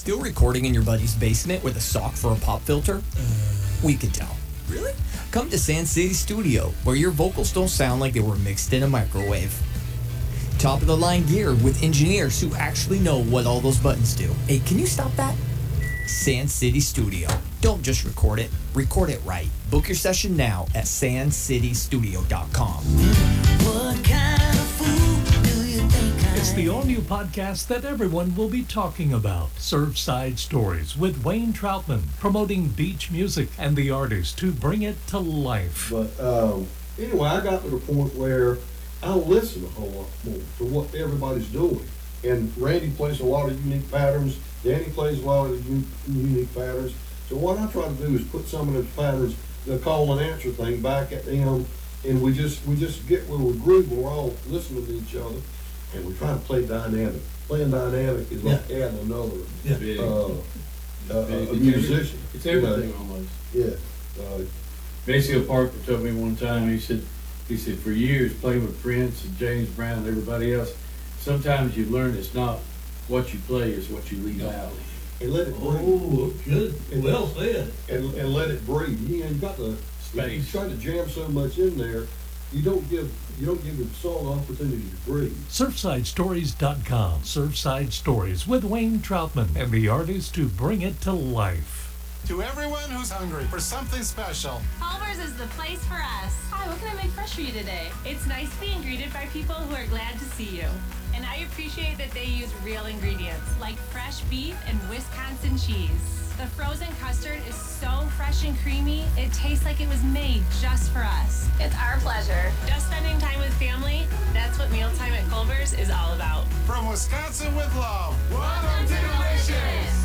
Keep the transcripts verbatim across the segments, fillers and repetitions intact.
Still recording in your buddy's basement with a sock for a pop filter? We could tell. Really? Come to Sand City Studio, where your vocals don't sound like they were mixed in a microwave. Top of the line gear with engineers who actually know what all those buttons do. Hey, can you stop that? Sand City Studio. Don't just record it, record it right. Book your session now at sand city studio dot com. What kind of fool do you think I It's the all-new podcast that everyone will be talking about. Surfside Stories with Wayne Troutman, promoting beach music and the artists to bring it to life. But um, anyway, I got to the point where I listen a whole lot more to what everybody's doing. And Randy plays a lot of unique patterns. Danny plays a lot of u- unique patterns. So what I try to do is put some of those patterns, the call and answer thing, back at them, and we just we just get where we groove. We're all listening to each other, and we try to play dynamic. Playing dynamic is like Yeah. adding another Yeah. Big. uh, uh, Big. a musician. It's you know. everything almost. Yeah. Uh, Maceo Parker told me one time, he said, he said, for years playing with Prince and James Brown and everybody else, sometimes you learn it's not what you play, it's what you leave out. and let it breathe. Oh, good. Well said. And, and let it breathe. You know, you got to, if you Space. try to jam so much in there, you don't give you don't give the song an opportunity to breathe. surfside stories dot com. Surfside Stories with Wayne Troutman and the artists who bring it to life. To everyone who's hungry for something special, Culver's is the place for us. Hi, what can I make fresh for you today? It's nice being greeted by people who are glad to see you. And I appreciate that they use real ingredients, like fresh beef and Wisconsin cheese. The frozen custard is so fresh and creamy, it tastes like it was made just for us. It's our pleasure. Just spending time with family, that's what mealtime at Culver's is all about. from Wisconsin with love. Welcome to Delicious!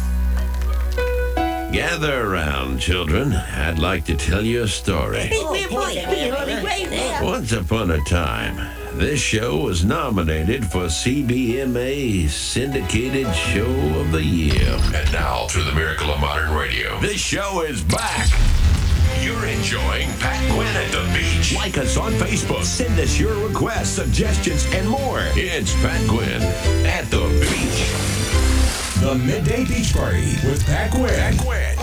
Gather around, children. I'd like to tell you a story. Once upon a time, this show was nominated for C B M A Syndicated Show of the Year. And now, through the miracle of modern radio, This show is back. you're enjoying Pat Quinn at the beach. Like us on Facebook. Send us your requests, suggestions, and more. It's Pat Quinn at the beach. The Midday Beach Party with Pat Quinn. Pat Quinn.